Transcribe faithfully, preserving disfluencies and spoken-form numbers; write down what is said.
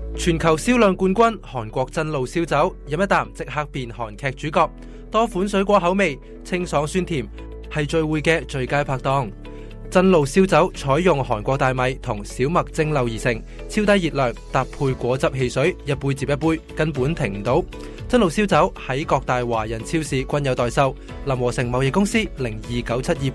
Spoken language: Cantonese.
全球銷量冠軍韓國真露燒酒，飲一啖即刻變韓劇主角。多款水果口味，清爽酸甜，係聚會嘅最佳拍檔。真露燒酒採用韓國大米同小麥蒸餾而成，超低熱量，搭配果汁汽水，一杯接一杯，根本停唔到。真露燒酒喺各大華人超市均有代售。林和成貿易公司零二九七二